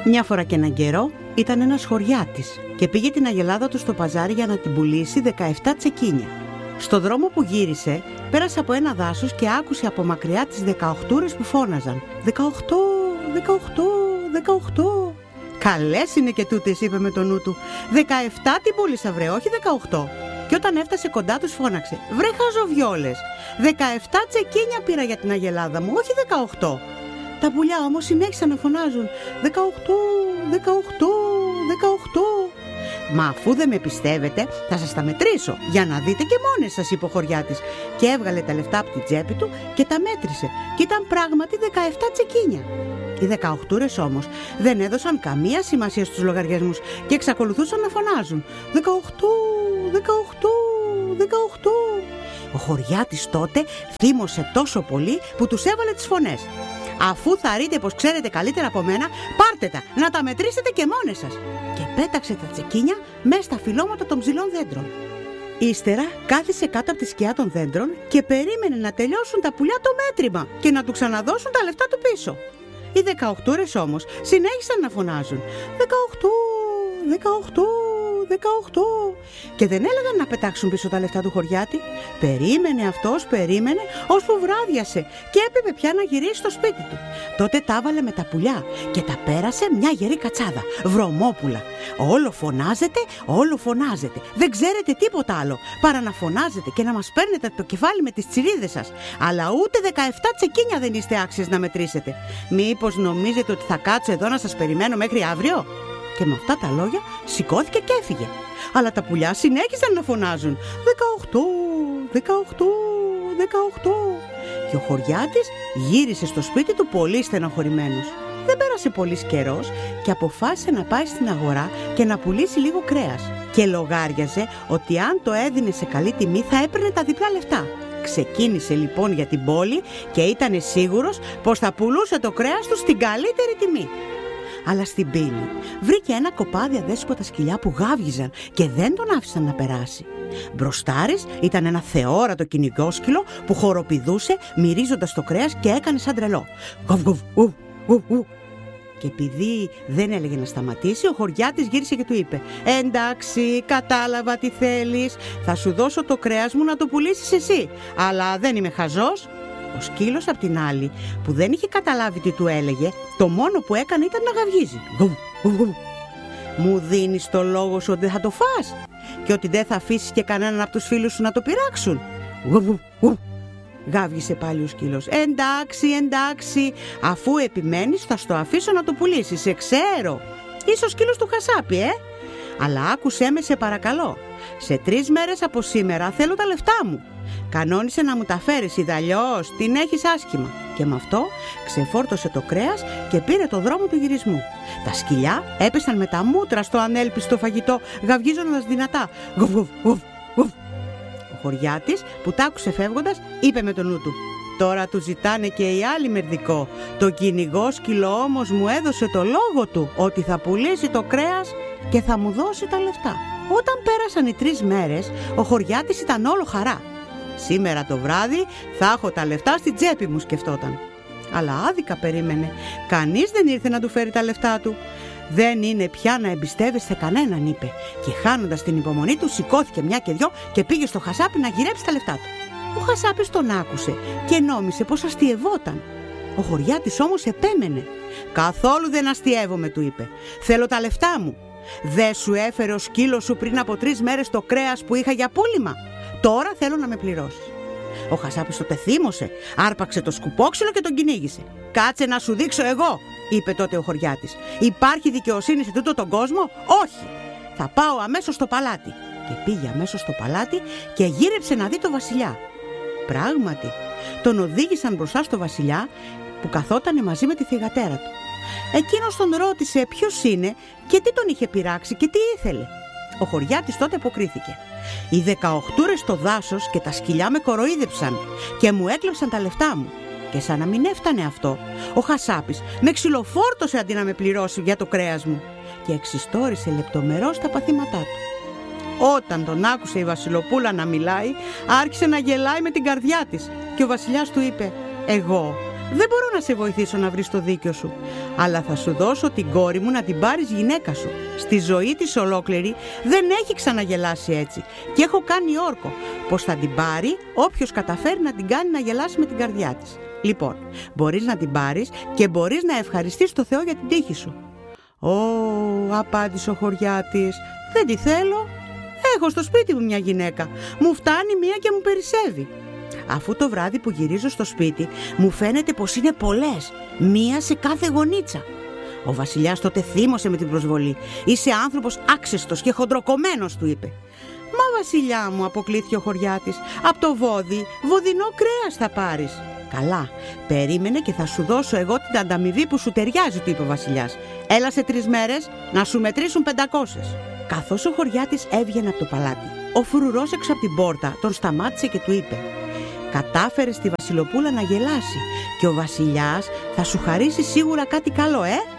Μια φορά και έναν καιρό ήταν ένας χωριάτης και πήγε την αγελάδα του στο παζάρι για να την πουλήσει 17 τσεκίνια. Στο δρόμο που γύρισε πέρασε από ένα δάσος και άκουσε από μακριά τις 18 που φώναζαν 18, 18, 18. Καλές είναι και τούτες, είπε με το νου του. 17 την πούλησα βρε, όχι 18. Και όταν έφτασε κοντά τους φώναξε, βρε χαζοβιόλες, 17 τσεκίνια πήρα για την αγελάδα μου, όχι 18. Τα πουλιά όμως συνέχισαν να φωνάζουν 18, 18, 18. Μα αφού δεν με πιστεύετε θα σας τα μετρήσω για να δείτε και μόνες σας, είπε ο χωριάτης. Και έβγαλε τα λεφτά από την τσέπη του και τα μέτρησε και ήταν πράγματι 17 τσεκίνια. Οι 18 όμως δεν έδωσαν καμία σημασία στους λογαριασμούς και εξακολουθούσαν να φωνάζουν 18, 18, 18. Ο χωριάτης τότε θύμωσε τόσο πολύ που τους έβαλε τις φωνές. Αφού θα ρείτε πως ξέρετε καλύτερα από μένα, πάρτε τα, να τα μετρήσετε και μόνες σας. Και πέταξε τα τσεκίνια μέσα στα φυλλώματα των ψηλών δέντρων. Ύστερα κάθισε κάτω από τη σκιά των δέντρων και περίμενε να τελειώσουν τα πουλιά το μέτρημα και να του ξαναδώσουν τα λεφτά του πίσω. Οι 18 όμως συνέχισαν να φωνάζουν 18, 18, 18 και δεν έλεγαν να πετάξουν πίσω τα λεφτά του χωριάτη. Περίμενε αυτός, περίμενε, ώσπου βράδιασε και έπρεπε πια να γυρίσει στο σπίτι του. Τότε τα έβαλε με τα πουλιά και τα πέρασε μια γερή κατσάδα, βρωμόπουλα. Όλο φωνάζετε, δεν ξέρετε τίποτα άλλο παρά να φωνάζετε και να μας παίρνετε το κεφάλι με τις τσιρίδες σας. Αλλά ούτε 17 τσεκίνια δεν είστε άξιες να μετρήσετε. Μήπως νομίζετε ότι θα κάτσω εδώ να σας περιμένω μέχρι αύριο? Και με αυτά τα λόγια σηκώθηκε και έφυγε. Αλλά τα πουλιά συνέχισαν να φωνάζουν 18, 18, 18. Και ο χωριάτης γύρισε στο σπίτι του πολύ στενοχωρημένος. Δεν πέρασε πολύς καιρός και αποφάσισε να πάει στην αγορά και να πουλήσει λίγο κρέας. Και λογάριαζε ότι αν το έδινε σε καλή τιμή θα έπαιρνε τα διπλά λεφτά. Ξεκίνησε λοιπόν για την πόλη και ήταν σίγουρος πως θα πουλούσε το κρέας του στην καλύτερη τιμή. Αλλά στην πύλη βρήκε ένα κοπάδι αδέσποτα σκυλιά που γάβγιζαν και δεν τον άφησαν να περάσει. Μπροστάρης ήταν ένα θεόρατο κυνηγόσκυλο που χοροπηδούσε μυρίζοντας το κρέας και έκανε σαν τρελό. Και επειδή δεν έλεγε να σταματήσει, ο χωριάτης γύρισε και του είπε «Εντάξει, κατάλαβα τι θέλεις, θα σου δώσω το κρέας μου να το πουλήσεις εσύ, αλλά δεν είμαι χαζός». Ο σκύλος απ' την άλλη, που δεν είχε καταλάβει τι του έλεγε, το μόνο που έκανε ήταν να γαυγίζει. «Μου δίνεις το λόγο σου ότι δεν θα το φας και ότι δεν θα αφήσεις και κανέναν από τους φίλους σου να το πειράξουν?» Γάβγισε πάλι ο σκύλος. Εντάξει, αφού επιμένεις θα στο αφήσω να το πουλήσεις, σε ξέρω. Είσαι ο σκύλος του Χασάπη, Αλλά άκουσέ με σε παρακαλώ. Σε 3 μέρες από σήμερα θέλω τα λεφτά μου. Κανόνισε να μου τα φέρεις, ιδαλλιώς την έχεις άσχημα. Και με αυτό ξεφόρτωσε το κρέας και πήρε το δρόμο του γυρισμού. Τα σκυλιά έπεσαν με τα μούτρα στο ανέλπιστο φαγητό, γαυγίζοντας δυνατά. Ο χωριάτης που τ' άκουσε φεύγοντας είπε με το νου του «Τώρα του ζητάνε και οι άλλοι μερδικό. Το κυνηγόσκυλο όμως μου έδωσε το λόγο του ότι θα πουλήσει το κρέας και θα μου δώσει τα λεφτά». Όταν πέρασαν οι 3 μέρες, ο χωριάτης ήταν όλο χαρά. «Σήμερα το βράδυ θα έχω τα λεφτά στην τσέπη μου», σκεφτόταν. Αλλά άδικα περίμενε. Κανείς δεν ήρθε να του φέρει τα λεφτά του. «Δεν είναι πια να εμπιστεύεσαι κανέναν», είπε. Και χάνοντας την υπομονή του, σηκώθηκε μια και δυο και πήγε στο Χασάπι να γυρέψει τα λεφτά του. Ο Χασάπης τον άκουσε και νόμισε πως αστειευόταν. Ο χωριάτης όμως επέμενε. «Καθόλου δεν αστειεύομαι», του είπε. «Θέλω τα λεφτά μου. Δεν σου έφερε ο σκύλος σου πριν από 3 μέρες το κρέας που είχα για πούλημα? Τώρα θέλω να με πληρώσεις». Ο Χασάπης τότε θύμωσε, άρπαξε το σκουπόξυλο και τον κυνήγησε. «Κάτσε να σου δείξω εγώ», είπε τότε ο χωριάτης. «Υπάρχει δικαιοσύνη σε τούτο τον κόσμο? Όχι. Θα πάω αμέσως στο παλάτι». Και πήγε αμέσως στο παλάτι και γύρεψε να δει το βασιλιά. Πράγματι, τον οδήγησαν μπροστά στο βασιλιά που καθότανε μαζί με τη θυγατέρα του. Εκείνος τον ρώτησε ποιος είναι και τι τον είχε πειράξει και τι ήθελε. Ο χωριάτης τότε αποκρίθηκε. «Οι 18 στο δάσος και τα σκυλιά με κοροϊδέψαν και μου έκλεψαν τα λεφτά μου. Και σαν να μην έφτανε αυτό, ο Χασάπης με ξυλοφόρτωσε αντί να με πληρώσει για το κρέας μου», και εξιστόρισε λεπτομερώς τα παθήματά του. Όταν τον άκουσε η Βασιλοπούλα να μιλάει, άρχισε να γελάει με την καρδιά της και ο βασιλιάς του είπε «Εγώ δεν μπορώ να σε βοηθήσω να βρεις το δίκιο σου, αλλά θα σου δώσω την κόρη μου να την πάρεις γυναίκα σου. Στη ζωή της ολόκληρη δεν έχει ξαναγελάσει έτσι και έχω κάνει όρκο πως θα την πάρει όποιος καταφέρει να την κάνει να γελάσει με την καρδιά της. Λοιπόν, μπορείς να την πάρεις και μπορείς να ευχαριστείς το Θεό για την τύχη σου». «Ω», απάντησε ο χωριάτης, «δεν τη θέλω. Έχω στο σπίτι μου μια γυναίκα. Μου φτάνει μία και μου περισσεύει. Αφού το βράδυ που γυρίζω στο σπίτι μου φαίνεται πως είναι πολλές, μία σε κάθε γωνίτσα». Ο βασιλιάς τότε θύμωσε με την προσβολή. «Είσαι άνθρωπος άξεστος και χοντροκομμένος», του είπε. «Μα βασιλιά μου», αποκλήθηκε ο χωριάτης, «απ' το βόδι, βοδινό κρέας θα πάρεις». «Καλά, περίμενε και θα σου δώσω εγώ την ανταμοιβή που σου ταιριάζει», του είπε ο βασιλιάς. «Έλα σε 3 μέρες να σου μετρήσουν 500». Καθώς ο χωριάτης έβγαινε από το παλάτι, ο φρουρός έξω από την πόρτα τον σταμάτησε και του είπε: «Κατάφερες τη Βασιλοπούλα να γελάσει και ο βασιλιάς θα σου χαρίσει σίγουρα κάτι καλό,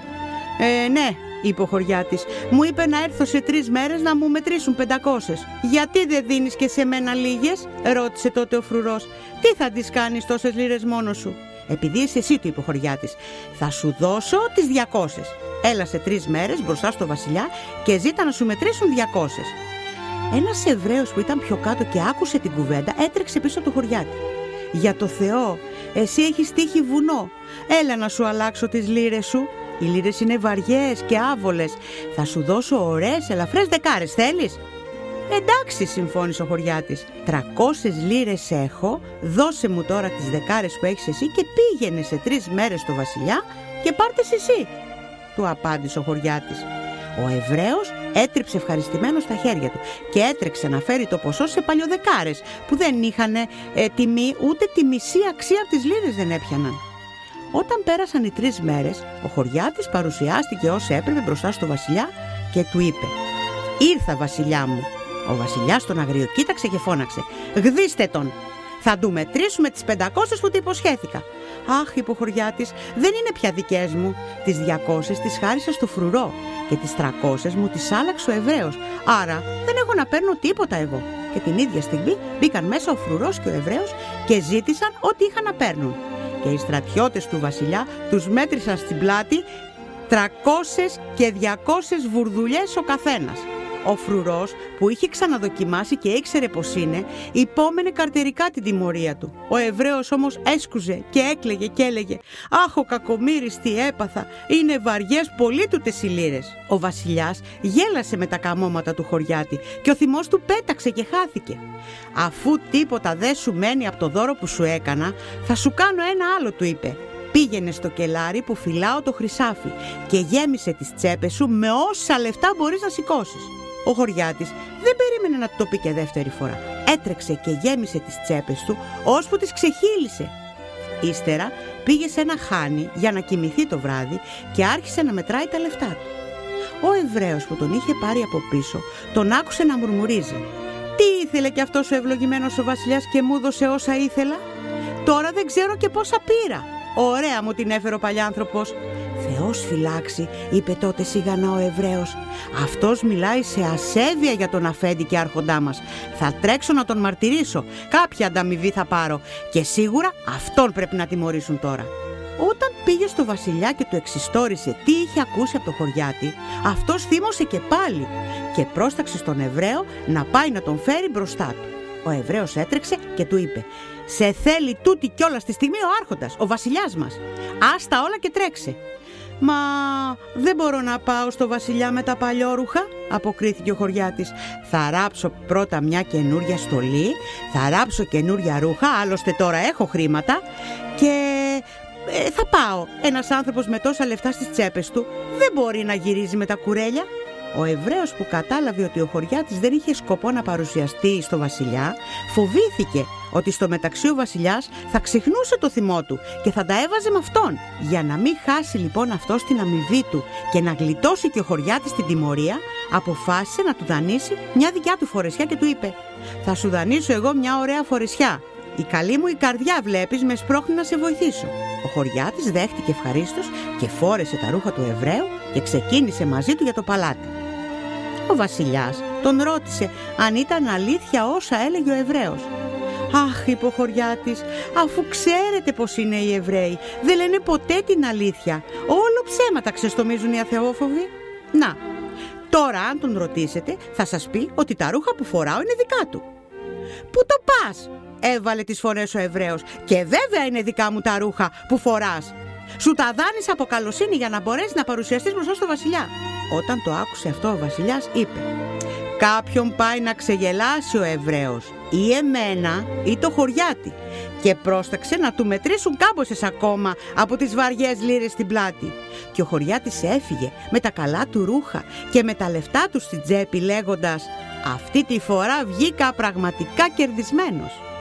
«Ναι», είπε ο χωριάτης, «μου είπε να έρθω σε 3 μέρες να μου μετρήσουν 500. «Γιατί δεν δίνεις και σε μένα λίγες?» ρώτησε τότε ο φρουρός. «Τι θα τις κάνεις τόσες λίρες μόνος σου?» «Επειδή είσαι εσύ», του είπε ο χωριάτης, «θα σου δώσω τις 200. Έλα σε 3 μέρες μπροστά στο βασιλιά και ζήτα να σου μετρήσουν 200. Ένας Εβραίος που ήταν πιο κάτω και άκουσε την κουβέντα έτρεξε πίσω από το χωριάτη. «Για το Θεό, εσύ έχεις τύχει βουνό. Έλα να σου αλλάξω τις λίρες σου. Οι λίρες είναι βαριές και άβολες. Θα σου δώσω ωραίες ελαφρές δεκάρες, θέλεις?» «Εντάξει», συμφώνησε ο χωριάτης, «300 λίρες έχω. Δώσε μου τώρα τις δεκάρες που έχεις εσύ και πήγαινε σε 3 μέρες στο βασιλιά και πάρτες εσύ», του απάντησε ο χωριάτης. Ο Εβραίος έτριψε ευχαριστημένος στα χέρια του και έτρεξε να φέρει το ποσό σε παλιοδεκάρες που δεν είχαν τιμή, ούτε τη μισή αξία από τις λίρες δεν έπιαναν. Όταν πέρασαν οι 3 μέρες, ο χωριάτης παρουσιάστηκε ως έπρεπε μπροστά στο βασιλιά και του είπε: «Ήρθα, βασιλιά μου». Ο βασιλιάς τον αγριοκοίταξε και φώναξε: «Γδίστε τον! Θα του μετρήσουμε τις 500 που του υποσχέθηκα». «Αχ», είπε ο χωριάτης, «δεν είναι πια δικές μου. Τις 200 τις χάρισα στο φρουρό και τις 300 μου τις άλλαξε ο Εβραίος. Άρα δεν έχω να παίρνω τίποτα εγώ». Και την ίδια στιγμή μπήκαν μέσα ο φρουρός και ο Εβραίος και ζήτησαν ό,τι είχαν να παίρνουν. Και οι στρατιώτες του βασιλιά τους μέτρησαν στην πλάτη 300 και 200 βουρδουλιές ο καθένας. Ο φρουρός, που είχε ξαναδοκιμάσει και ήξερε πως είναι, υπόμενε καρτερικά την τιμωρία του. Ο Εβραίος όμως έσκουζε και έκλαιγε και έλεγε: «Αχ, ο κακομοίρης τι έπαθα, είναι βαριές πολύ τούτες οι λίρες». Ο βασιλιάς γέλασε με τα καμώματα του χωριάτη και ο θυμός του πέταξε και χάθηκε. «Αφού τίποτα δεν σου μένει από το δώρο που σου έκανα, θα σου κάνω ένα άλλο», του είπε. «Πήγαινε στο κελάρι που φυλάω το χρυσάφι και γέμισε τις τσέπες σου με όσα λεφτά μπορείς να σηκώσεις». Ο χωριάτης δεν περίμενε να το πει και δεύτερη φορά. Έτρεξε και γέμισε τις τσέπες του ώσπου τις ξεχύλισε. Ύστερα πήγε σε ένα χάνι για να κοιμηθεί το βράδυ και άρχισε να μετράει τα λεφτά του. Ο Εβραίος που τον είχε πάρει από πίσω τον άκουσε να μουρμουρίζει: «Τι ήθελε κι αυτός ο ευλογημένος ο βασιλιάς και μου έδωσε όσα ήθελα? Τώρα δεν ξέρω και πόσα πήρα. Ωραία μου την έφερε ο παλιάνθρωπος». «Θεός φυλάξει», είπε τότε σιγανά ο Εβραίος. «Αυτός μιλάει σε ασέβεια για τον αφέντη και άρχοντά μας. Θα τρέξω να τον μαρτυρήσω. Κάποια ανταμοιβή θα πάρω και σίγουρα αυτόν πρέπει να τιμωρήσουν τώρα». Όταν πήγε στο βασιλιά και του εξιστόρισε τι είχε ακούσει από το χωριάτη, αυτός θύμωσε και πάλι και πρόσταξε στον Εβραίο να πάει να τον φέρει μπροστά του. Ο Εβραίος έτρεξε και του είπε: «Σε θέλει τούτη κιόλας τη στιγμή ο άρχοντας, ο βασιλιάς μας. Άστα όλα και τρέξε». «Μα δεν μπορώ να πάω στο βασιλιά με τα παλιόρουχα», αποκρίθηκε ο χωριάτης. «Θα ράψω πρώτα μια καινούρια στολή, θα ράψω καινούρια ρούχα, άλλωστε τώρα έχω χρήματα και θα πάω. Ένας άνθρωπος με τόσα λεφτά στις τσέπες του δεν μπορεί να γυρίζει με τα κουρέλια». Ο Εβραίος που κατάλαβε ότι ο χωριάτης δεν είχε σκοπό να παρουσιαστεί στο βασιλιά, φοβήθηκε ότι στο μεταξύ ο βασιλιάς θα ξεχνούσε το θυμό του και θα τα έβαζε με αυτόν. Για να μην χάσει λοιπόν αυτός την αμοιβή του και να γλιτώσει και ο χωριάτης την τιμωρία, αποφάσισε να του δανείσει μια δικιά του φορεσιά και του είπε: «Θα σου δανείσω εγώ μια ωραία φορεσιά. Η καλή μου η καρδιά, βλέπεις, με σπρώχνει να σε βοηθήσω». Ο χωριάτης δέχτηκε ευχαρίστως και φόρεσε τα ρούχα του Εβραίου και ξεκίνησε μαζί του για το παλάτι. Ο βασιλιάς τον ρώτησε αν ήταν αλήθεια όσα έλεγε ο Εβραίος. Αχ, είπε ο Χωριάτης, αφού ξέρετε πως είναι οι Εβραίοι, δεν λένε ποτέ την αλήθεια. Όλο ψέματα ξεστομίζουν οι αθεόφοβοι. Να, τώρα αν τον ρωτήσετε θα σας πει ότι τα ρούχα που φοράω είναι δικά του. Πού το πας? Έβαλε τις φωνές ο Εβραίος. Και βέβαια είναι δικά μου τα ρούχα που φοράς. Σου τα δάνεισα από καλοσύνη για να μπορέσεις να παρουσιαστείς μπροστά στο βασιλιά. Όταν το άκουσε αυτό ο βασιλιάς είπε: κάποιον πάει να ξεγελάσει ο Εβραίος, ή εμένα ή το Χωριάτη, και πρόσταξε να του μετρήσουν κάμποσες ακόμα από τις βαριές λίρες στην πλάτη. Και ο Χωριάτης έφυγε με τα καλά του ρούχα και με τα λεφτά του στην τσέπη λέγοντας: αυτή τη φορά βγήκα πραγματικά κερδισμένος.